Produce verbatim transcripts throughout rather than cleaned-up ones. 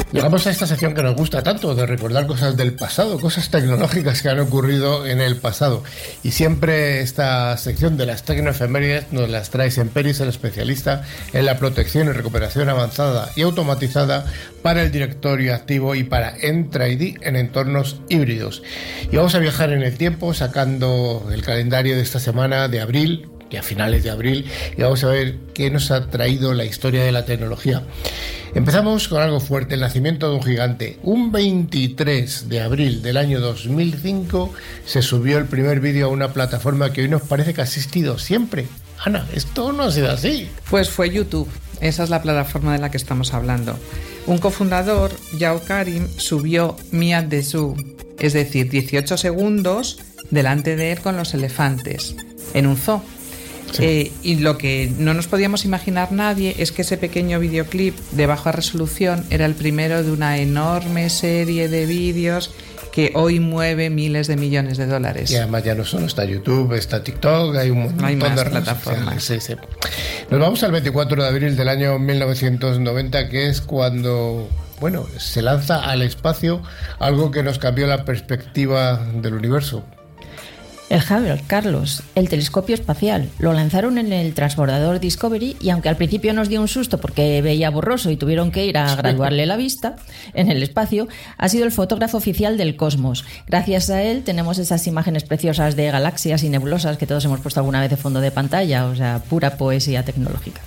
Llegamos a esta sección que nos gusta tanto, de recordar cosas del pasado, cosas tecnológicas que han ocurrido en el pasado. Y siempre esta sección de las tecnoefemérides nos las trae Semperis, el especialista en la protección y recuperación avanzada y automatizada para el directorio activo y para Entra I D en entornos híbridos. Y vamos a viajar en el tiempo sacando el calendario de esta semana de abril, que a finales de abril, y vamos a ver qué nos ha traído la historia de la tecnología. Empezamos con algo fuerte, el nacimiento de un gigante. Un veintitrés de abril del año dos mil cinco se subió el primer vídeo a una plataforma que hoy nos parece que ha existido siempre. Ana, esto no ha sido así. Pues fue YouTube, esa es la plataforma de la que estamos hablando. Un cofundador, Yao Karim, subió Mia de Zoo, es decir, dieciocho segundos delante de él con los elefantes, en un zoo. Sí. Eh, y lo que no nos podíamos imaginar nadie es que ese pequeño videoclip de baja resolución era el primero de una enorme serie de vídeos que hoy mueve miles de millones de dólares. Y además ya no solo está YouTube, está TikTok, hay un montón hay más de plataformas. Sí, sí. Nos vamos al veinticuatro de abril del año mil novecientos noventa, que es cuando, bueno, se lanza al espacio algo que nos cambió la perspectiva del universo. El Hubble, Carlos, el telescopio espacial. Lo lanzaron en el transbordador Discovery y aunque al principio nos dio un susto porque veía borroso y tuvieron que ir a graduarle la vista en el espacio, ha sido el fotógrafo oficial del cosmos. Gracias a él tenemos esas imágenes preciosas de galaxias y nebulosas que todos hemos puesto alguna vez de fondo de pantalla, o sea, pura poesía tecnológica.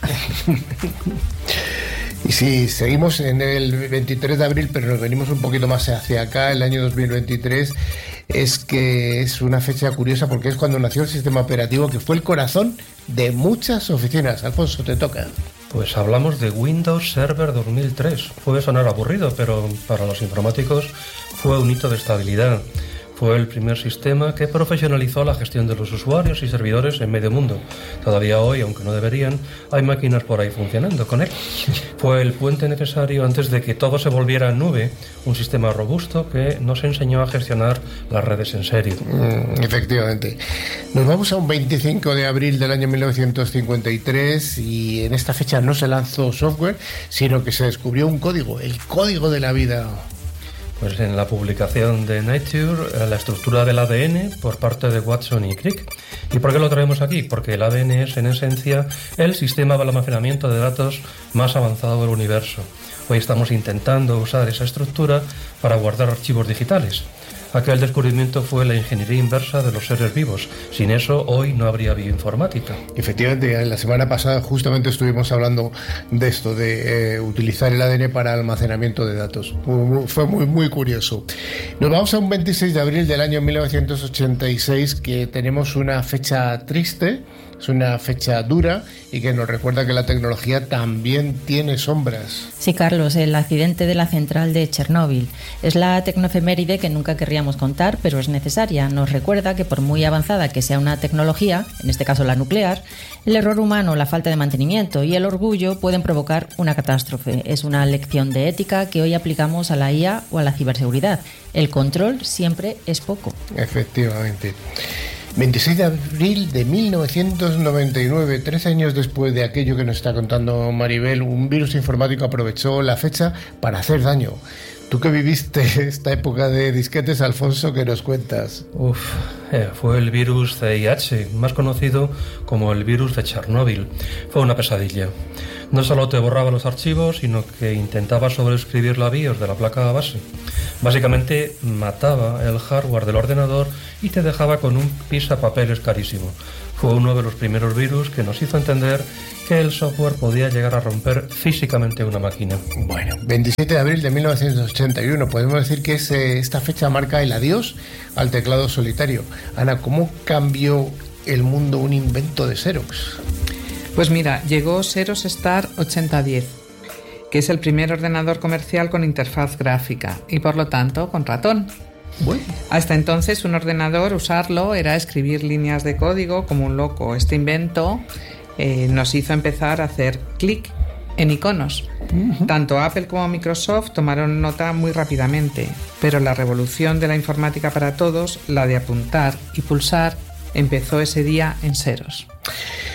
Y sí, seguimos en el veintitrés de abril, pero nos venimos un poquito más hacia acá, el año dos mil veintitrés. Es que es una fecha curiosa porque es cuando nació el sistema operativo que fue el corazón de muchas oficinas. Alfonso, te toca. Pues hablamos de Windows Server dos mil tres. Puede sonar aburrido, pero para los informáticos fue un hito de estabilidad. Fue el primer sistema que profesionalizó la gestión de los usuarios y servidores en medio mundo. Todavía hoy, aunque no deberían, hay máquinas por ahí funcionando con él. Fue el puente necesario antes de que todo se volviera nube, un sistema robusto que nos enseñó a gestionar las redes en serio. Mm, efectivamente. Nos vamos a un veinticinco de abril del año mil novecientos cincuenta y tres y en esta fecha no se lanzó software, sino que se descubrió un código, el código de la vida. Pues en la publicación de Nature, la estructura del A D N por parte de Watson y Crick. ¿Y por qué lo traemos aquí? Porque el A D N es, en esencia, el sistema de almacenamiento de datos más avanzado del universo. Hoy estamos intentando usar esa estructura para guardar archivos digitales. Aquel descubrimiento fue la ingeniería inversa de los seres vivos. Sin eso, hoy no habría bioinformática. Efectivamente, la semana pasada justamente estuvimos hablando de esto, de eh, utilizar el A D N para almacenamiento de datos. Fue muy, muy curioso. Nos vamos a un veintiséis de abril del año mil novecientos ochenta y seis, que tenemos una fecha triste, es una fecha dura y que nos recuerda que la tecnología también tiene sombras. Sí, Carlos, el accidente de la central de Chernóbil. Es la tecnoefeméride que nunca querríamos contar, pero es necesaria. Nos recuerda que por muy avanzada que sea una tecnología, en este caso la nuclear, el error humano, la falta de mantenimiento y el orgullo pueden provocar una catástrofe. Es una lección de ética que hoy aplicamos a la I A o a la ciberseguridad. El control siempre es poco. Efectivamente. veintiséis de abril de mil novecientos noventa y nueve, trece años después de aquello que nos está contando Maribel, un virus informático aprovechó la fecha para hacer daño. Tú que viviste esta época de disquetes, Alfonso, ¿qué nos cuentas? Uf, eh, fue el virus C I H, más conocido como el virus de Chernóbil. Fue una pesadilla. No solo te borraba los archivos, sino que intentaba sobreescribir la BIOS de la placa base. Básicamente mataba el hardware del ordenador y te dejaba con un pisapapeles carísimo. Fue uno de los primeros virus que nos hizo entender que el software podía llegar a romper físicamente una máquina. Bueno, veintisiete de abril de mil novecientos ochenta y uno, podemos decir que es, eh, esta fecha marca el adiós al teclado solitario. Ana, ¿cómo cambió el mundo un invento de Xerox? Pues mira, llegó Xerox Star ochenta diez, que es el primer ordenador comercial con interfaz gráfica y por lo tanto con ratón. Bueno. Hasta entonces un ordenador, usarlo era escribir líneas de código como un loco. Este invento eh, nos hizo empezar a hacer clic en iconos. Uh-huh. Tanto Apple como Microsoft tomaron nota muy rápidamente, pero la revolución de la informática para todos, la de apuntar y pulsar, empezó ese día en Xerox.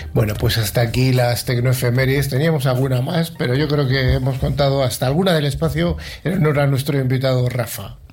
Bueno, pues hasta aquí las tecnoefemérides. Teníamos alguna más, pero yo creo que hemos contado hasta alguna del espacio en honor a nuestro invitado Rafa.